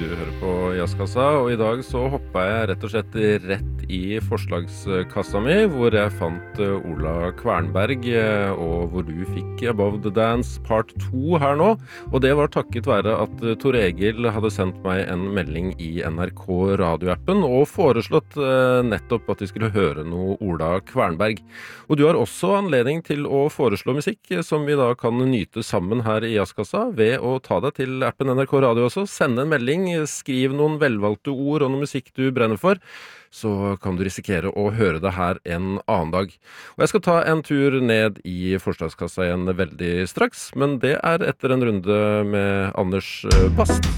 hører på Jazzkassa, og I dag så hoppet jeg rett og slett rett I forslagskassa mi, hvor jeg fant Ola Kvernberg, og hvor du fikk Above the Dance part 2 her nå. Og det var takket være at Tor Egil hadde sendt meg en melding I NRK radioappen, og foreslått nettopp at vi skulle høre noe Ola Kvernberg. Og du har også anledning til å foreslå musikk, som vi da kan nyte sammen her I Jazzkassa, ved å ta deg til appen NRK Radio også, sende en melding, skriv noen velvalgte ord og noe musikk du brenner for, så kan du risikere å høre det her en annen dag. Og jeg skal ta en tur ned I forslagskassa igjen veldig straks, men det etter en runde med Anders Bast.